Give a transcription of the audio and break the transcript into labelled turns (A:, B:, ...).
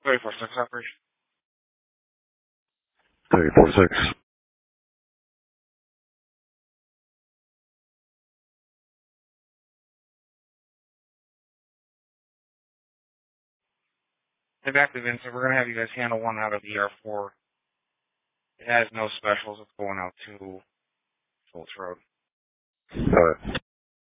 A: 34-6 operation.
B: 34-6.
A: Evacuative in, so we're going to have you guys handle one out of ER4. It has no specials. It's going out to Schultz Road.
B: Alright.